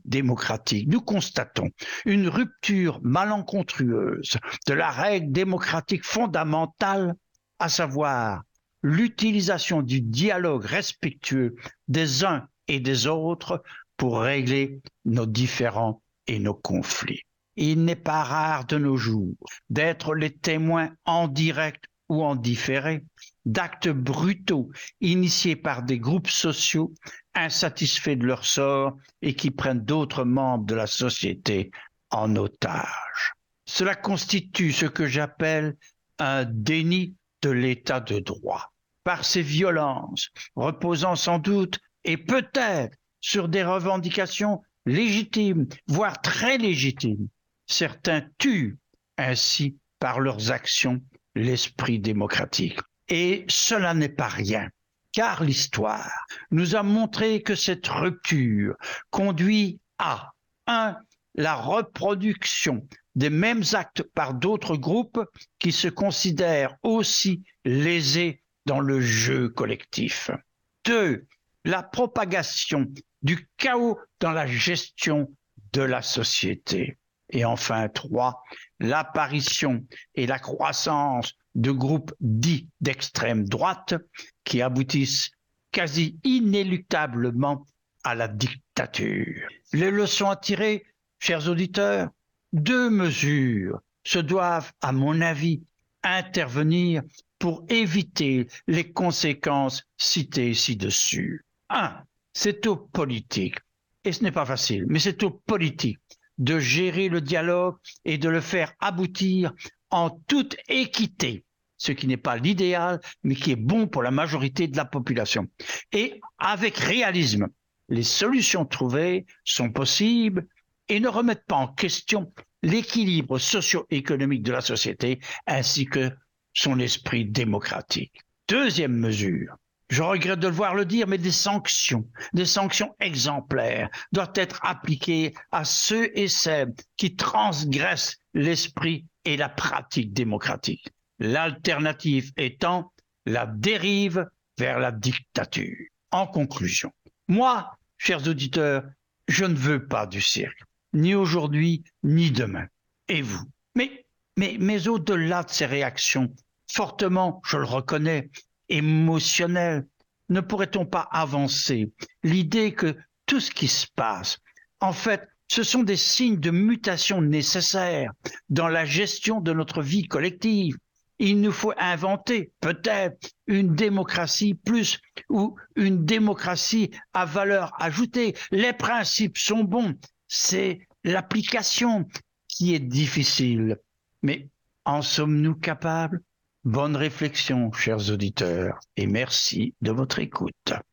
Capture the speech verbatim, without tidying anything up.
démocratique, nous constatons une rupture malencontreuse de la règle démocratique fondamentale, à savoir l'utilisation du dialogue respectueux des uns et des autres pour régler nos différends et nos conflits. Il n'est pas rare de nos jours d'être les témoins en direct ou en différé d'actes brutaux initiés par des groupes sociaux insatisfaits de leur sort et qui prennent d'autres membres de la société en otage. Cela constitue ce que j'appelle un déni de l'état de droit. Par ces violences, reposant sans doute et peut-être sur des revendications légitimes, voire très légitimes, certains tuent ainsi par leurs actions l'esprit démocratique. Et cela n'est pas rien, car l'histoire nous a montré que cette rupture conduit à un la reproduction des mêmes actes par d'autres groupes qui se considèrent aussi lésés dans le jeu collectif. Deux, la propagation du chaos dans la gestion de la société. Et enfin, trois, l'apparition et la croissance de groupes dits d'extrême droite qui aboutissent quasi inéluctablement à la dictature. Les leçons à tirer, chers auditeurs, deux mesures se doivent, à mon avis, intervenir pour éviter les conséquences citées ci-dessus. Un, c'est aux politiques, et ce n'est pas facile, mais c'est aux politiques de gérer le dialogue et de le faire aboutir en toute équité, ce qui n'est pas l'idéal, mais qui est bon pour la majorité de la population. Et avec réalisme, les solutions trouvées sont possibles et ne remettent pas en question l'équilibre socio-économique de la société ainsi que son esprit démocratique. Deuxième mesure, je regrette de devoir le dire, mais des sanctions, des sanctions exemplaires doivent être appliquées à ceux et celles qui transgressent l'esprit et la pratique démocratique. L'alternative étant la dérive vers la dictature. En conclusion, moi, chers auditeurs, je ne veux pas du cirque, ni aujourd'hui, ni demain. Et vous? Mais, mais, mais au-delà de ces réactions, fortement, je le reconnais, émotionnelles, ne pourrait-on pas avancer l'idée que tout ce qui se passe, en fait, ce sont des signes de mutation nécessaires dans la gestion de notre vie collective. Il nous faut inventer peut-être une démocratie plus ou une démocratie à valeur ajoutée. Les principes sont bons, c'est l'application qui est difficile. Mais en sommes-nous capables? Bonne réflexion, chers auditeurs, et merci de votre écoute.